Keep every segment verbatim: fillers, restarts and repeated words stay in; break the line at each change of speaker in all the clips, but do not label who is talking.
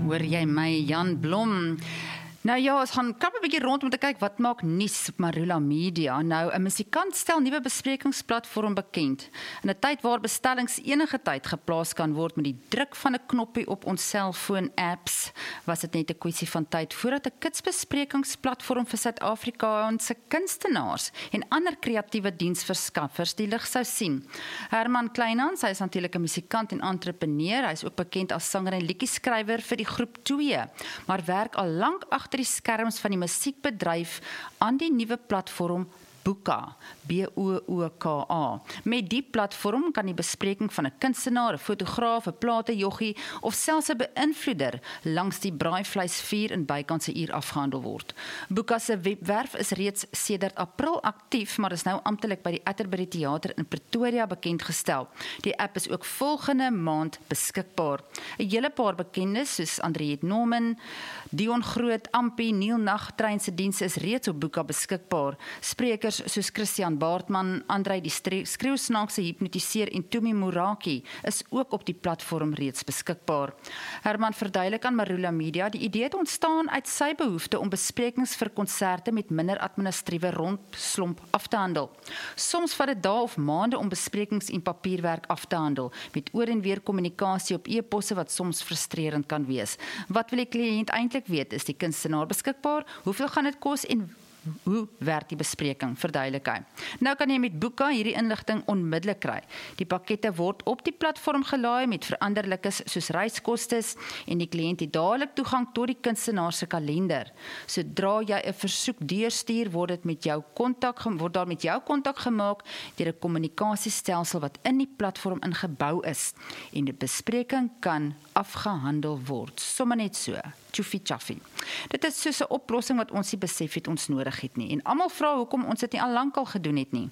Hoor jy my, Jan Blom? Nou ja, ons gaan krap 'n bietjie rond om te kyk wat maak nuus op Marula Media. Nou, 'n musikant stel nuwe besprekingsplatform bekend. In 'n tyd waar bestellings enige tyd geplaas kan word met die druk van 'n knoppie op ons selfoon-apps, was dit net 'n kwessie van tyd voordat 'n kitsbesprekingsplatform vir Suid-Afrikaanse kunstenaars en ander kreatiewe diensverskaffers die lig sou sien. Herman Kleinhans, hy is natuurlik 'n musikant en entrepreneur. Hy is ook bekend as sanger en liedjieskrywer vir die groep twee, maar werk al lank agter die skerms van die musiekbedryf aan die nuwe platform Boeka, B O O K A. Met die platform kan die bespreking van 'n kunstenaar, 'n fotograaf, 'n platejoggie of selfs 'n beïnvloeder langs die braaivleisvuur in bykantse uur afgehandel word. Boeka se webwerf is reeds sedert April aktief, maar is nou amptelik by die Atterbury Theater in Pretoria bekendgestel. Die app is ook volgende maand beskikbaar. 'n Hele paar bekendes soos Andriette Norman, Dion Groot, Ampi, Neil Nagtrein se dienste is reeds op Boeka beskikbaar. Sprekers soos Christian Baartman, Andrei die skreeusnaakse hypnotiseer en Tumi Moraki is ook op die platform reeds beskikbaar. Herman verduidelik aan Marula Media, die idee het ontstaan uit sy behoefte om besprekings vir konserte met minder administratiewe rondslomp af te handel. Soms vat dit dae of maande om besprekings en papierwerk af te handel, met oor en weer kommunikasie op e-posse wat soms frustrerend kan wees. Wat wil die kliënt eintlik weet? Is die kunstenaar beskikbaar? Hoeveel gaan dit kos en hoe werk die bespreking, verduidelik hy. Nou kan jy met Boeka hierdie inligting onmiddellik kry. Die pakkette word op die platform gelaai met veranderlikes soos reiskostes en die kliënt het dadelik toegang tot die kunstenaar se kalender. Sodra jy 'n versoek deurstuur, word dit met jou kontak word daar met jou kontak gemaak deur 'n kommunikasiestelsel wat in die platform ingebou is en die bespreking kan afgehandel word. Sommige net so. Tjoefie tjaffie. Dit is soos 'n oplossing wat ons nie besef het ons nodig het nie. En almal vra hoekom ons dit nie al lankal gedoen het nie.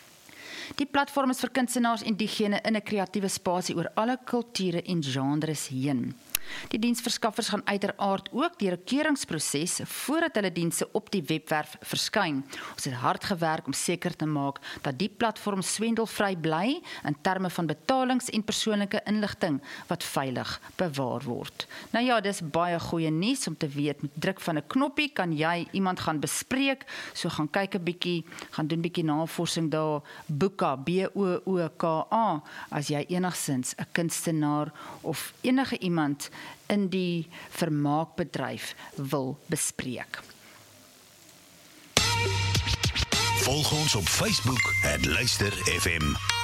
Die platform is vir kunstenaars en diegene in 'n kreatiewe spasie oor alle kulture en genres heen. Die diensverskaffers gaan uiteraard ook deur 'n keuringsproses voordat hulle dienste op die webwerf verskyn. Ons het hard gewerk om seker te maak dat die platform swendelvry bly in terme van betalings en persoonlike inligting wat veilig bewaar word. Nou ja, dis baie goeie nuus om te weet, met druk van 'n knoppie kan jy iemand gaan bespreek, so gaan kyk 'n bietjie, gaan doen 'n bietjie navorsing daar, Boeka, B O O K A, as jy enigsins 'n kunstenaar of enige iemand in die vermaakbedryf wil bespreek.
Volg ons op Facebook en Luister F M.